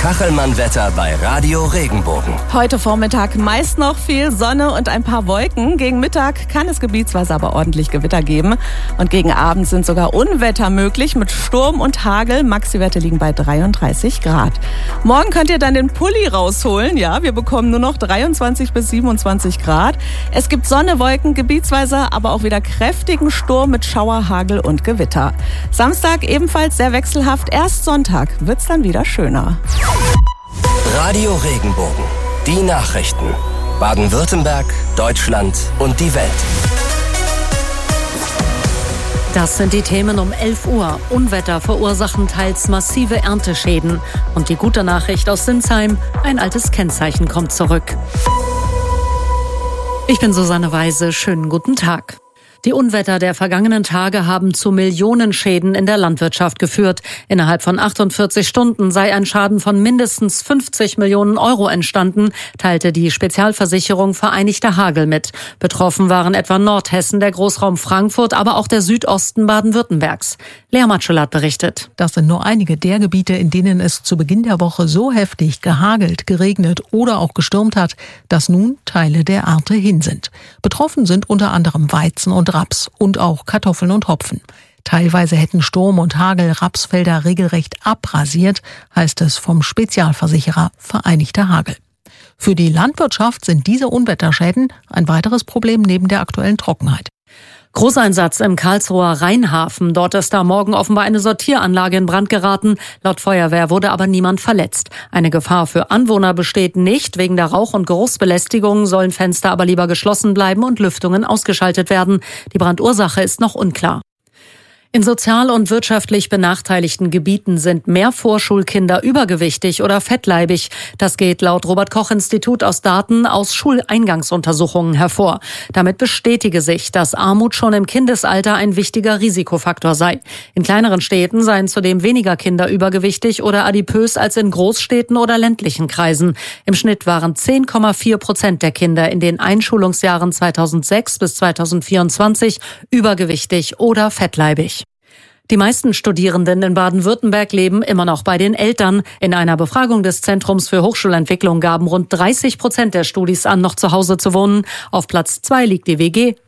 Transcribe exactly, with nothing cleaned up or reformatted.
Kachelmann-Wetter bei Radio Regenbogen. Heute Vormittag meist noch viel Sonne und ein paar Wolken. Gegen Mittag kann es gebietsweise aber ordentlich Gewitter geben. Und gegen Abend sind sogar Unwetter möglich mit Sturm und Hagel. Maxi-Werte liegen bei dreiunddreißig Grad. Morgen könnt ihr dann den Pulli rausholen. Ja, wir bekommen nur noch dreiundzwanzig bis siebenundzwanzig Grad. Es gibt Sonne, Wolken, gebietsweise aber auch wieder kräftigen Sturm mit Schauer, Hagel und Gewitter. Samstag ebenfalls sehr wechselhaft. Erst Sonntag wird's dann wieder schöner. Radio Regenbogen. Die Nachrichten. Baden-Württemberg, Deutschland und die Welt. Das sind die Themen um elf Uhr. Unwetter verursachen teils massive Ernteschäden. Und die gute Nachricht aus Sinsheim: ein altes Kennzeichen kommt zurück. Ich bin Susanne Weise. Schönen guten Tag. Die Unwetter der vergangenen Tage haben zu Millionenschäden in der Landwirtschaft geführt. Innerhalb von achtundvierzig Stunden sei ein Schaden von mindestens fünfzig Millionen Euro entstanden, teilte die Spezialversicherung Vereinigter Hagel mit. Betroffen waren etwa Nordhessen, der Großraum Frankfurt, aber auch der Südosten Baden-Württembergs. Lea Matschulat berichtet. Das sind nur einige der Gebiete, in denen es zu Beginn der Woche so heftig gehagelt, geregnet oder auch gestürmt hat, dass nun Teile der Ernte hin sind. Betroffen sind unter anderem Weizen und Raps und auch Kartoffeln und Hopfen. Teilweise hätten Sturm und Hagel Rapsfelder regelrecht abrasiert, heißt es vom Spezialversicherer Vereinigter Hagel. Für die Landwirtschaft sind diese Unwetterschäden ein weiteres Problem neben der aktuellen Trockenheit. Großeinsatz im Karlsruher Rheinhafen. Dort ist da morgen offenbar eine Sortieranlage in Brand geraten. Laut Feuerwehr wurde aber niemand verletzt. Eine Gefahr für Anwohner besteht nicht. Wegen der Rauch- und Geruchsbelästigung sollen Fenster aber lieber geschlossen bleiben und Lüftungen ausgeschaltet werden. Die Brandursache ist noch unklar. In sozial und wirtschaftlich benachteiligten Gebieten sind mehr Vorschulkinder übergewichtig oder fettleibig. Das geht laut Robert-Koch-Institut aus Daten aus Schuleingangsuntersuchungen hervor. Damit bestätige sich, dass Armut schon im Kindesalter ein wichtiger Risikofaktor sei. In kleineren Städten seien zudem weniger Kinder übergewichtig oder adipös als in Großstädten oder ländlichen Kreisen. Im Schnitt waren zehn Komma vier Prozent der Kinder in den Einschulungsjahren zweitausendsechs bis zweitausendvierundzwanzig übergewichtig oder fettleibig. Die meisten Studierenden in Baden-Württemberg leben immer noch bei den Eltern. In einer Befragung des Zentrums für Hochschulentwicklung gaben rund dreißig Prozent der Studis an, noch zu Hause zu wohnen. Auf Platz zwei liegt die W G.